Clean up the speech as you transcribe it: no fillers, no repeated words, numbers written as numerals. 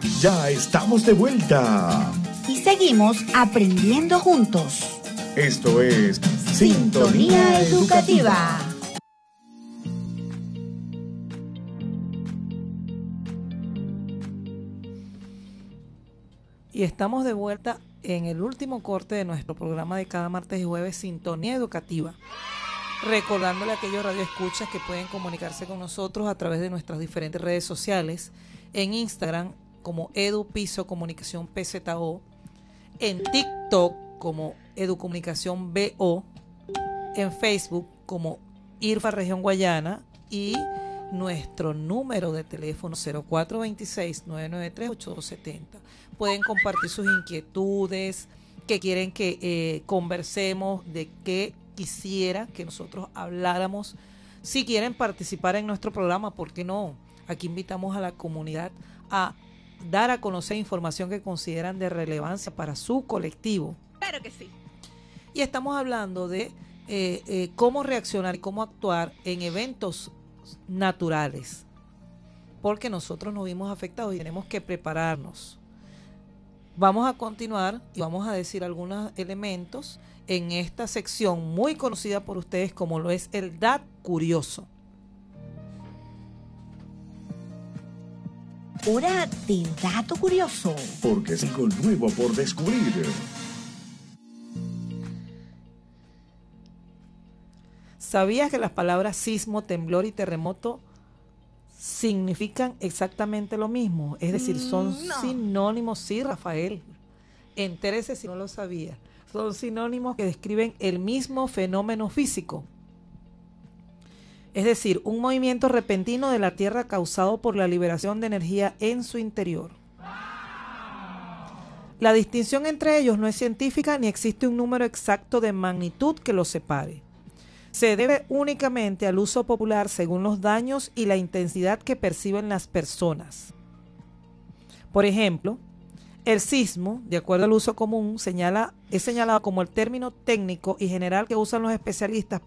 Ya estamos de vuelta. Y seguimos aprendiendo juntos. Esto es Sintonía Educativa. Y estamos de vuelta en el último corte de nuestro programa de cada martes y jueves, Sintonía Educativa. Recordándole a aquellos radioescuchas que pueden comunicarse con nosotros a través de nuestras diferentes redes sociales. En Instagram como EduPiso Comunicación PZO. En TikTok como Educomunicación BO. En Facebook como IRFA Región Guayana. Y nuestro número de teléfono 0426-993-8270. Pueden compartir sus inquietudes, que quieren que conversemos, de qué quisiera que nosotros habláramos. Si quieren participar en nuestro programa, ¿por qué no? Aquí invitamos a la comunidad a dar a conocer información que consideran de relevancia para su colectivo. Claro que sí. Y estamos hablando de cómo reaccionar y cómo actuar en eventos naturales, porque nosotros nos vimos afectados y tenemos que prepararnos. Vamos a continuar y vamos a decir algunos elementos en esta sección muy conocida por ustedes como lo es el dato curioso. Hora del dato curioso. Porque es algo nuevo por descubrir. ¿Sabías que las palabras sismo, temblor y terremoto significan exactamente lo mismo? Es decir, son sinónimos, sí, Rafael. Entérese si no lo sabía. Son sinónimos que describen el mismo fenómeno físico. Es decir, un movimiento repentino de la Tierra causado por la liberación de energía en su interior. La distinción entre ellos no es científica ni existe un número exacto de magnitud que los separe. Se debe únicamente al uso popular según los daños y la intensidad que perciben las personas. Por ejemplo, el sismo, de acuerdo al uso común, es señalado como el término técnico y general que usan los especialistas